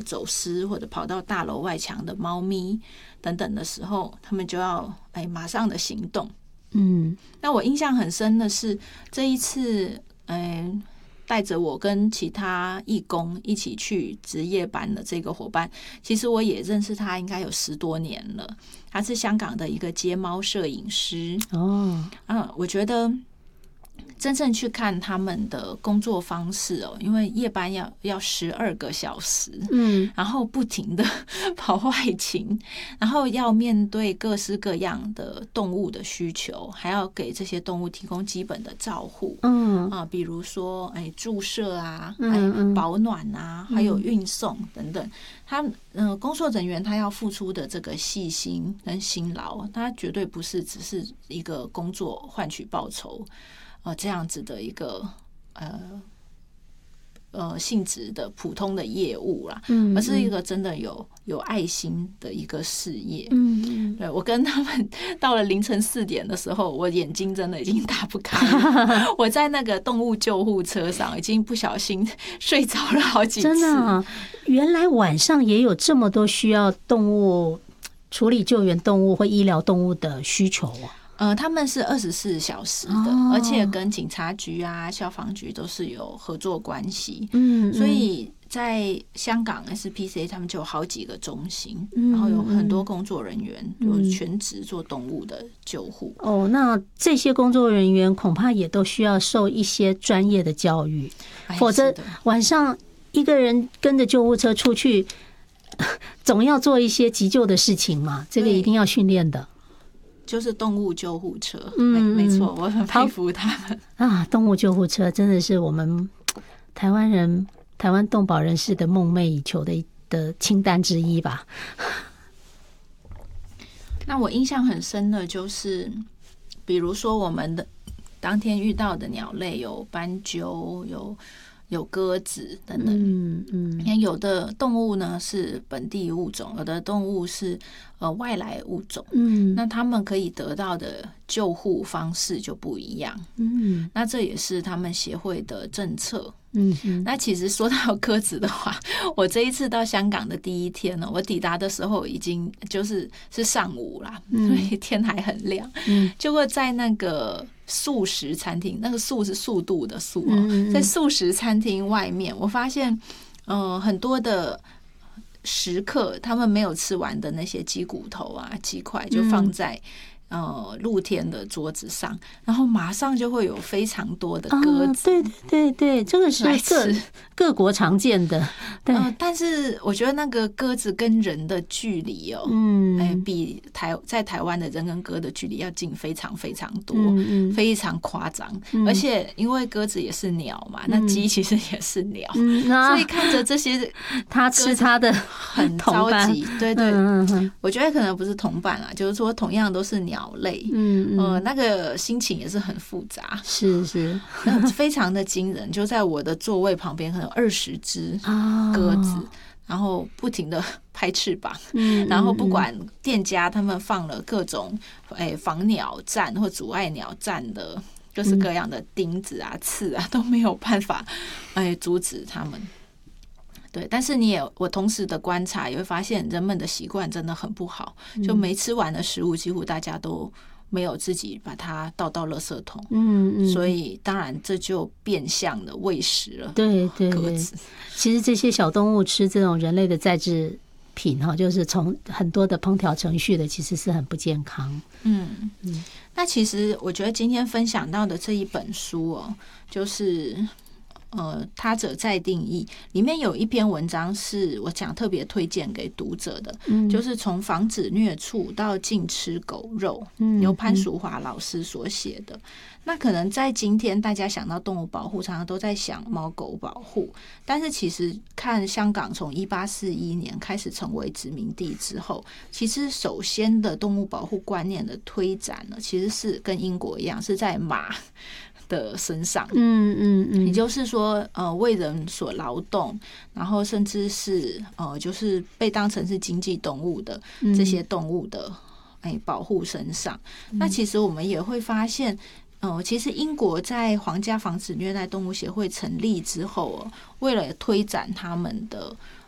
走失或者跑到大楼外墙的猫咪等等的时候，他们就要马上的行动。那我印象很深的是这一次带着我跟其他义工一起去值夜班的这个伙伴，其实我也认识他应该有10多年了，他是香港的一个街猫摄影师。我觉得真正去看他们的工作方式因为夜班要12个小时，然后不停的跑外勤，然后要面对各式各样的动物的需求，还要给这些动物提供基本的照护，比如说注射啊，保暖啊，还有运送等等。他工作人员他要付出的这个细心跟辛劳，他绝对不是只是一个工作换取报酬这样子的一个性质的普通的业务啦，而是一个真的有爱心的一个事业。对，我跟他们到了凌晨4点的时候，我眼睛真的已经打不开了。我在那个动物救护车上已经不小心睡着了好几次。 真的啊，原来晚上也有这么多需要动物处理救援动物或医疗动物的需求啊。 他们是24小时的，而且跟警察局啊、消防局都是有合作关系。所以在香港 SPCA 他们就有好几个中心，然后有很多工作人员有全职做动物的救护。 那这些工作人员恐怕也都需要受一些专业的教育，否则晚上一个人跟着救护车出去，总要做一些急救的事情嘛，这个一定要训练的。 就是动物救护车，没错，我很佩服他们啊！动物救护车真的是我们台湾动保人士的梦寐以求的清单之一吧。 那我印象很深的就是，比如说我们的当天遇到的鸟类有斑鸠，有鸽子等等。有的动物呢是本地物种，有的动物是外来物种。那他们可以得到的救护方式就不一样。那这也是他们协会的政策。那其实说到鸽子的话，我这一次到香港的第一天呢，我抵达的时候已经是上午啦，所以天还很亮。结果在那个素食餐厅，那个素是速度的素在素食餐厅外面，我发现很多的食客他们没有吃完的那些鸡骨头啊、鸡块就放在露天的桌子上，然后马上就会有非常多的鸽子。 对，这个是各国常见的。对， 但是我觉得那个鸽子跟人的距离比在台湾的人跟鸽的距离要近非常非常多，非常夸张。而且因为鸽子也是鸟嘛，那鸡其实也是鸟，所以看着这些它吃它的很着急。对，我觉得可能不是同伴啦，就是说同样都是鸟类，那个心情也是很复杂， 是非常的惊人。就在我的座位旁边，可能20只鸽子，然后不停的拍翅膀，然后不管店家他们放了各种防鸟站或阻碍鸟站的各式各样的钉子啊、刺啊，都没有办法阻止他们。对，但是我同时的观察也会发现，人们的习惯真的很不好，就没吃完的食物，几乎大家都没有自己把它倒到垃圾桶。所以当然这就变相的喂食了鸽子。 其实这些小动物吃这种人类的再制品就是从很多的烹调程序的，其实是很不健康。 那其实我觉得今天分享到的这一本书就是他者再定义里面有一篇文章是我想特别推荐给读者的，就是从防止虐畜到禁吃狗肉，由潘淑华老师所写的。那可能在今天大家想到动物保护，常常都在想猫狗保护，但是其实看香港从1841年开始成为殖民地之后，其实首先的动物保护观念的推展呢，其实是跟英国一样，是在马的身上。也就是说为人所劳动，然后甚至是就是被当成是经济动物的这些动物的保护身上。那其实我们也会发现其实英国在皇家防止虐待动物协会成立之后为了推展他们的